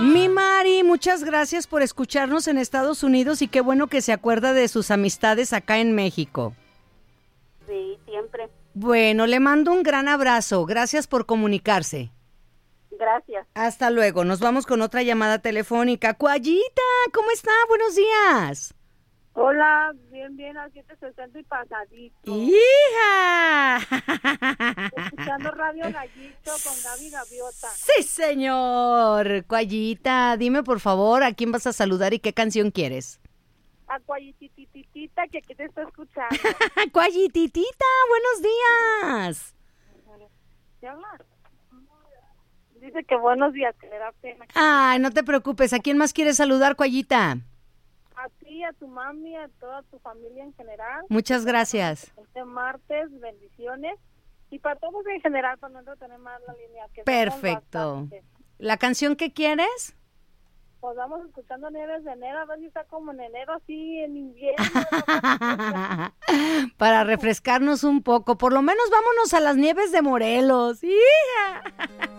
Mi Mari, muchas gracias por escucharnos en Estados Unidos y qué bueno que se acuerda de sus amistades acá en México. Sí, siempre. Bueno, le mando un gran abrazo. Gracias por comunicarse. Gracias. Hasta luego. Nos vamos con otra llamada telefónica. Cuayita, ¿cómo está? Buenos días. Hola, bien, a 7:60 y pasadito. ¡Hija! Escuchando Radio Gallito con Gaby Gaviota. Sí, señor. Cuayita, dime por favor a quién vas a saludar y qué canción quieres. A Cuayitititita, que aquí te está escuchando. Cuayititita, buenos días. ¿Te habla? Dice que buenos días, que le da pena. Ay, no te preocupes. ¿A quién más quieres saludar, Cuayita? A ti, a tu mami, a toda tu familia en general. Muchas gracias. Este martes, bendiciones. Y para todos en general, para no entretener más la línea. Que Perfecto. ¿La canción que quieres? Pues vamos escuchando Nieves de enero, a ver si está como en enero, así en invierno. Para refrescarnos un poco. Por lo menos vámonos a las nieves de Morelos. ¡Hija!